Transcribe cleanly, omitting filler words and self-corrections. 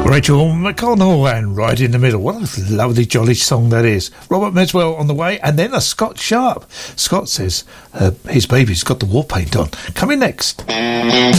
Rachel McConnell and Right in the Middle. What a lovely, jolly song that is. Robert Meswell on the way, and then a Scott Sharp. Scott says his baby's got the war paint on. Coming next.